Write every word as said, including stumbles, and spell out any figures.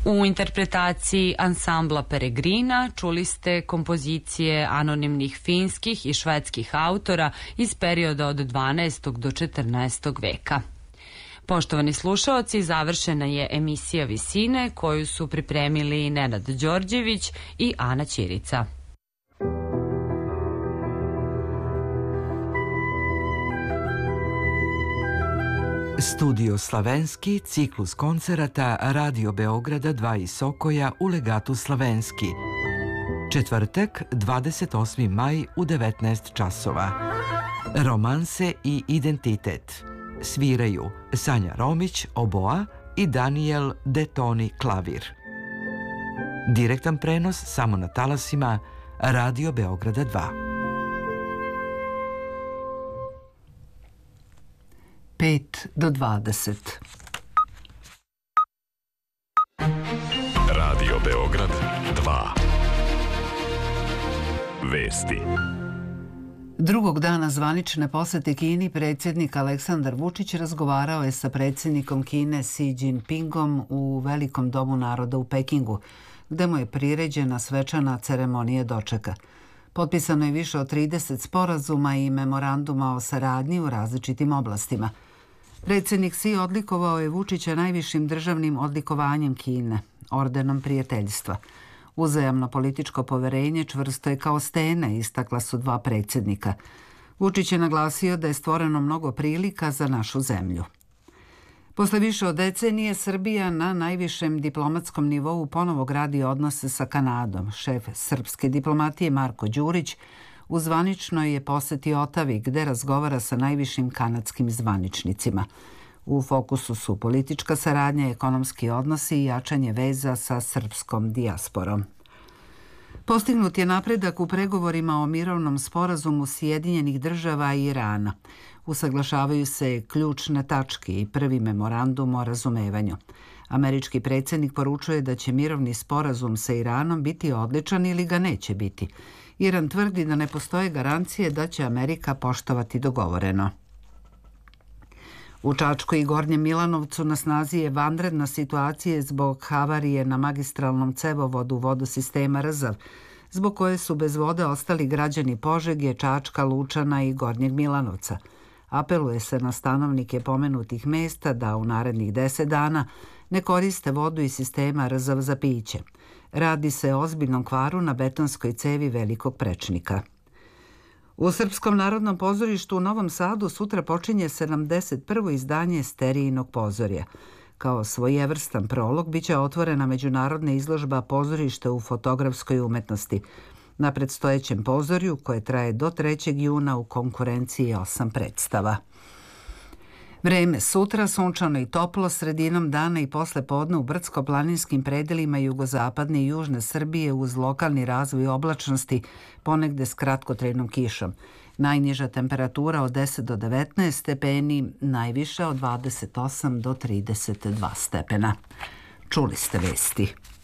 U interpretaciji ansambla Peregrina čuli ste kompozicije anonimnih finskih i švedskih autora iz perioda od dvanaestog do četrnaestog veka. Poštovani slušaoci, završena je emisija Visine koju su pripremili Nenad Đorđević i Ana Ćirica. Studio Slavenski, ciklus koncerata Radio Beograda dva iz Sokoja u legatu Slavenski. Četvrtak, dvadeset osmi maj u devetnaest časova. Romanse i identitet. Sviraju Sanja Romić, oboa i Daniel Detoni, klavir. Direktan prenos samo na talasima Radio Beograda dva. pet do dvadeset. Radio Beograd dva. Vesti. Drugog dana zvanične posete Kini predsjednik Aleksandar Vučić razgovarao je sa predsjednikom Kine Xi Jinpingom u Velikom domu naroda u Pekingu, gde mu je priređena svečana ceremonija dočeka. Potpisano je više od trideset sporazuma i memoranduma o saradnji u različitim oblastima. Predsjednik Xi odlikovao je Vučića najvišim državnim odlikovanjem Kine, ordenom prijateljstva. Uzajamno političko poverenje čvrsto je kao stene, istakla su dva predsjednika. Vučić je naglasio da je stvoreno mnogo prilika za našu zemlju. Posle više od decenije, Srbija na najvišem diplomatskom nivou ponovo gradi odnose sa Kanadom. Šef srpske diplomatije Marko Đurić u zvaničnoj je poseti Otavi, gde razgovara sa najvišim kanadskim zvaničnicima. U fokusu su politička saradnja, ekonomski odnosi i jačanje veza sa srpskom dijasporom. Postignut je napredak u pregovorima o mirovnom sporazumu Sjedinjenih država i Irana. Usaglašavaju se ključne tačke i prvi memorandum o razumevanju. Američki predsjednik poručuje da će mirovni sporazum sa Iranom biti odličan ili ga neće biti. Iran tvrdi da ne postoje garancije da će Amerika poštovati dogovoreno. U Čačku i Gornjem Milanovcu na snazi je vanredna situacija zbog havarije na magistralnom cevovodu vodosistema Rzav, zbog koje su bez vode ostali građani Požege, Čačka, Lučana i Gornjeg Milanovca. Apeluje se na stanovnike pomenutih mesta da u narednih deset dana ne koriste vodu iz sistema Rzav za piće. Radi se o ozbiljnom kvaru na betonskoj cevi velikog prečnika. U Srpskom narodnom pozorištu u Novom Sadu sutra počinje sedamdeset prvo izdanje Sterijinog pozorja. Kao svojevrstan prolog biće otvorena međunarodna izložba pozorišta u fotografskoj umetnosti. Na predstojećem pozorju, koje traje do trećeg juna, u konkurenciji je osam predstava. Vreme sutra sunčano i toplo, sredinom dana i posle podne u brdsko-planinskim predelima jugozapadne i južne Srbije uz lokalni razvoj oblačnosti, ponegde s kratkotrajnom kišom. Najniža temperatura od deset do devetnaest stepeni, najviša od dvadeset osam do trideset dva stepena. Čuli ste vesti.